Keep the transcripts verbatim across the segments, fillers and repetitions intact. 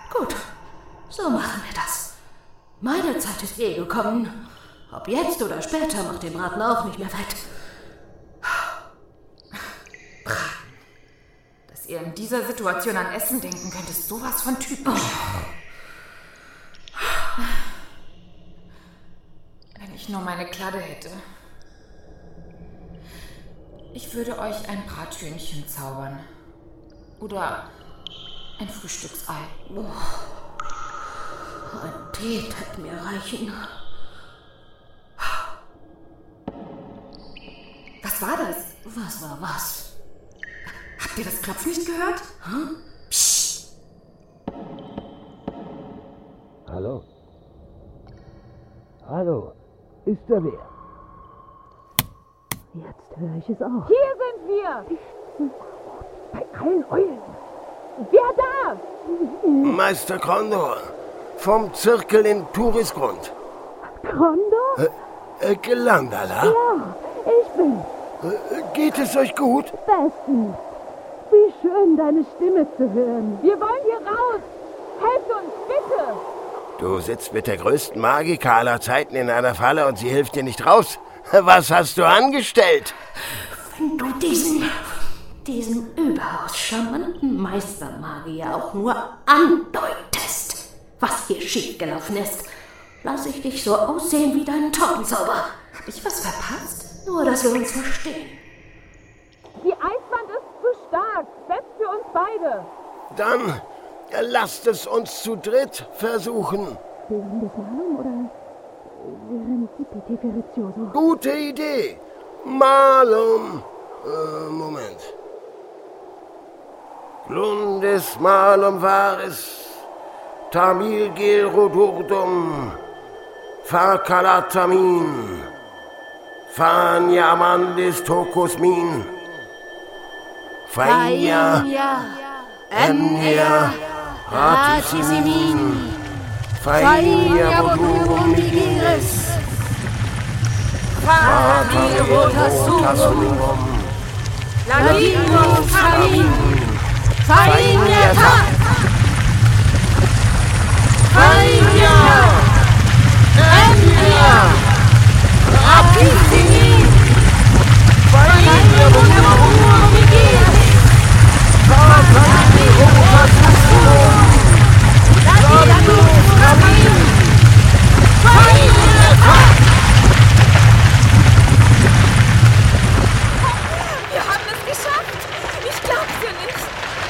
Gut, so machen wir das. Meine Zeit ist eh gekommen. Ob jetzt oder später, macht den Braten auch nicht mehr fett. Braten. Dass ihr in dieser Situation an Essen denken könnt, ist sowas von typisch. Oh. Wenn ich nur meine Kladde hätte. Ich würde euch ein Brathühnchen zaubern. Oder ein Frühstücksei. Oh. Ein Tee hätte mir reichen. Was war das? Was war was? Habt ihr das Klopfen nicht gehört? Hm? Psst. Hallo? Hallo? Ist da wer? Jetzt höre ich es auch. Hier sind wir! Bei allen Eulen. Wer da? Meister Krondor. Vom Zirkel in Turisgrund. Krondor? Äh, äh, Glandala? Ja, ich bin's. Äh, geht es euch gut? Bestens. Wie schön, deine Stimme zu hören. Wir wollen hier raus. Helft uns, bitte. Du sitzt mit der größten Magika aller Zeiten in einer Falle und sie hilft dir nicht raus. Was hast du angestellt? Wenn du diesen, diesen überaus charmanten Meistermagier auch nur andeutest, was hier schiefgelaufen ist, lasse ich dich so aussehen wie deinen Taubenzauber. Hab ich was verpasst? Nur, dass wir uns verstehen. Die Eiswand ist zu stark. Selbst für uns beide. Dann lasst es uns zu dritt versuchen. Während des Malum oder während Tipiti Ferrizioso? Gute Idee. Malum. Äh, Moment. Glundes malum varis, tamil gel rodurdum, farkalatamin, faniamandis tokosmin, fainia, emnia, ratisimin, fainia rodurum migiris, fata rotasurum, Ladino Famin! Fainia! Fainia! Emnia! Rapissimi! Fainia Rodurum Migiris! Fata rotasurum, Ladino Famin! Fainia! Wir haben es geschafft! Ich glaub's dir nicht!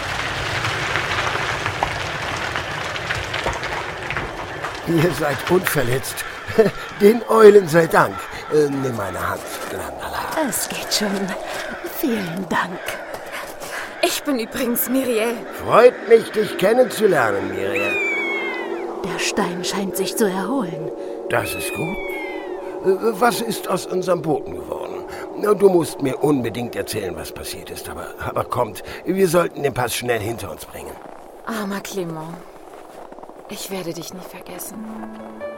Ihr seid unverletzt. Den Eulen sei Dank. Äh, nimm meine Hand, Glandala. Es geht schon. Vielen Dank. Ich bin übrigens Miriel. Freut mich, dich kennenzulernen, Miriel. Der Stein scheint sich zu erholen. Das ist gut. Äh, Was ist aus unserem Boten geworden? Na, Du musst mir unbedingt erzählen, was passiert ist. Aber, aber kommt, wir sollten den Pass schnell hinter uns bringen. Armer Clement. Ich werde dich nie vergessen.